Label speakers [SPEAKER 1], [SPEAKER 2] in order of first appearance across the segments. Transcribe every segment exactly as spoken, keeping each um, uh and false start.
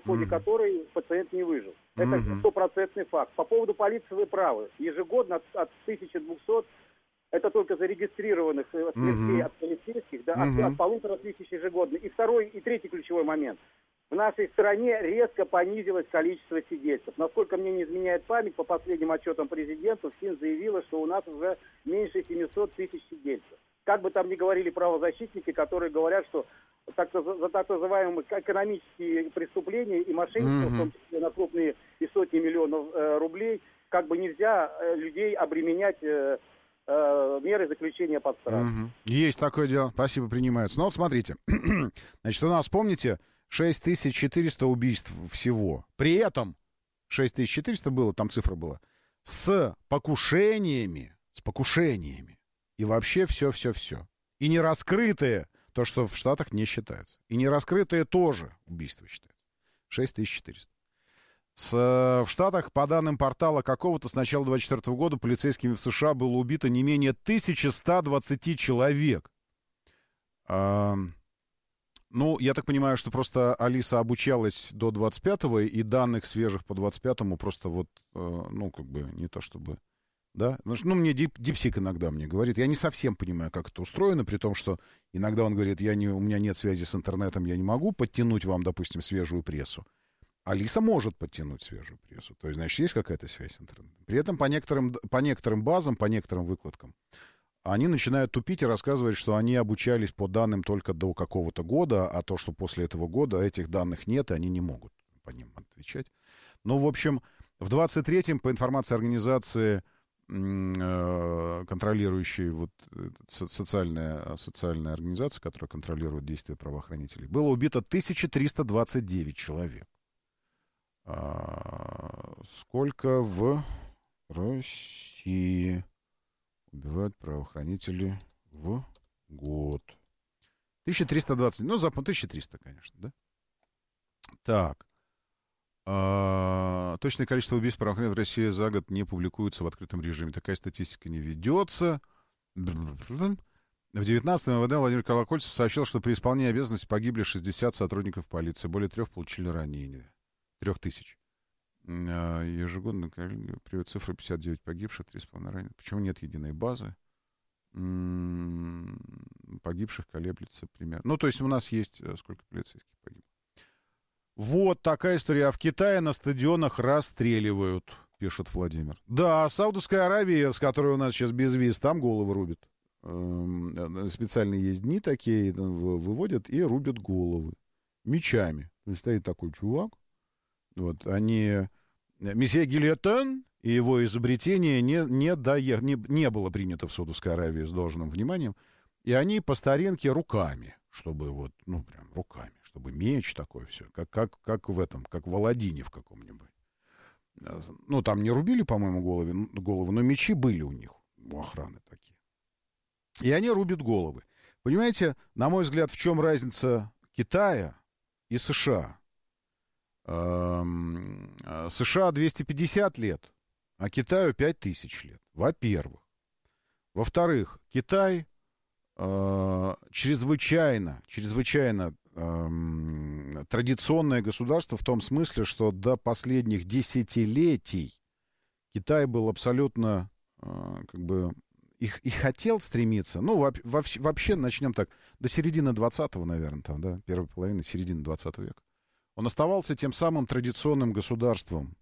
[SPEAKER 1] ходе угу. которой пациент не выжил. Это стопроцентный угу. факт. По поводу полиции вы правы. Ежегодно от, от тысячи двухсот, это только зарегистрированных смертей угу. от полицейских, да, угу. от, от полутора тысяч ежегодно. И второй, и третий ключевой момент. В нашей стране резко понизилось количество свидетельств. Насколько мне не изменяет память, по последним отчетам президента, ФСИН заявила, что у нас уже меньше семисот тысяч свидетельств. Как бы там ни говорили правозащитники, которые говорят, что так, за так называемые экономические преступления и мошенничество, mm-hmm. в том числе на крупные и сотни миллионов э, рублей, как бы нельзя э, людей обременять э, э, меры заключения под стражу. Mm-hmm.
[SPEAKER 2] Есть такое дело. Спасибо, принимается. Но вот смотрите. Значит, у нас, помните, шесть тысяч четыреста убийств всего. При этом шесть тысяч четыреста было, там цифра была, с покушениями, с покушениями. И вообще все-все-все. И не раскрытые, то, что в Штатах не считается. И не раскрытые тоже убийства считаются. шесть тысяч четыреста. С, в Штатах, по данным портала какого-то, с начала двадцать четвёртого года полицейскими в США было убито не менее тысяча сто двадцать человек. А, ну, я так понимаю, что просто Алиса обучалась до двадцать пятого, и данных свежих по двадцать пятому просто вот, ну, как бы не то чтобы... Да? Ну, мне дип, Дипсик иногда мне говорит, я не совсем понимаю, как это устроено, при том, что иногда он говорит, я не, у меня нет связи с интернетом, я не могу подтянуть вам, допустим, свежую прессу. Алиса может подтянуть свежую прессу, то есть, значит, есть какая-то связь с интернетом. При этом по некоторым, по некоторым базам, по некоторым выкладкам, они начинают тупить и рассказывать, что они обучались по данным только до какого-то года, а то, что после этого года этих данных нет, и они не могут по ним отвечать. Ну, в общем, в двадцать третьем, по информации организации, контролирующей вот социальная, социальная организация, которая контролирует действия правоохранителей, было убито тысяча триста двадцать девять человек. А, сколько в России убивают правоохранители в год? тысяча триста двадцать, ну, запад тысяча триста, конечно, да? Так. А, точное количество убийств правоохранителей в России за год не публикуется в открытом режиме. Такая статистика не ведется. В девятнадцатом МВД Владимир Колокольцев сообщил, что при исполнении обязанностей погибли шестьдесят сотрудников полиции. Более трех получили ранения. Трех тысяч. А, ежегодно приводит цифру пятьдесят девять погибших, три с половиной раненых. Почему нет единой базы? М-м, погибших колеблется примерно. Ну, то есть у нас есть сколько полицейских погибло. Вот такая история. А в Китае на стадионах расстреливают, пишет Владимир. Да, Саудовская Аравия, с которой у нас сейчас безвиз, там головы рубят. Специальные есть дни такие, выводят и рубят головы. Мечами. То есть стоит такой чувак. Вот, они... Месье Гильотен и его изобретение не, не, дое... не, не было принято в Саудовской Аравии с должным вниманием. И они по старинке руками, чтобы вот, ну, прям руками. Чтобы меч такой, все, как, как, как в этом, как в Аладдине в каком-нибудь. Ну, там не рубили, по-моему, головы, голову, но мечи были у них, у охраны такие. И они рубят головы. Понимаете, на мой взгляд, в чем разница Китая и США? Эм, США двести пятьдесят лет, а Китаю пять тысяч лет. Во-первых. Во-вторых, Китай э, чрезвычайно, чрезвычайно традиционное государство в том смысле, что до последних десятилетий Китай был абсолютно как бы и, и хотел стремиться, ну, во, вообще, вообще начнем так, до середины двадцатого, наверное, там, да, первой половины, середины двадцатого века. Он оставался тем самым традиционным государством,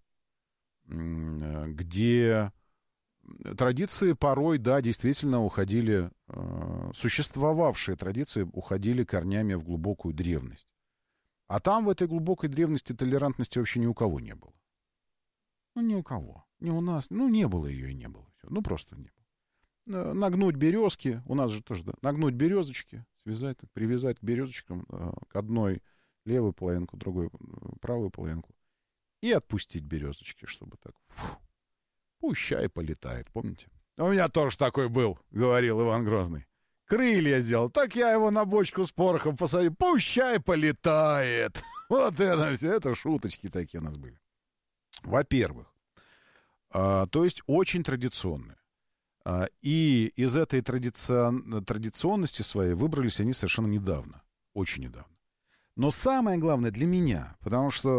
[SPEAKER 2] где традиции порой, да, действительно уходили, э, существовавшие традиции уходили корнями в глубокую древность. А там в этой глубокой древности толерантности вообще ни у кого не было. Ну, ни у кого. Ни у нас. Ну, не было ее и не было. Все. Ну, просто не было. Нагнуть березки, у нас же тоже, да, нагнуть березочки, связать, так, привязать к березочкам, э, к одной левую половинку, другой правую половинку, и отпустить березочки, чтобы так... Фу, пущай полетает, помните? У меня тоже такой был, говорил Иван Грозный. Крылья сделал, так я его на бочку с порохом посадил, пущай полетает. Вот это все, это шуточки такие у нас были. Во-первых, а, то есть очень традиционные. А, и из этой традицион... традиционности своей выбрались они совершенно недавно, очень недавно. Но самое главное для меня, потому что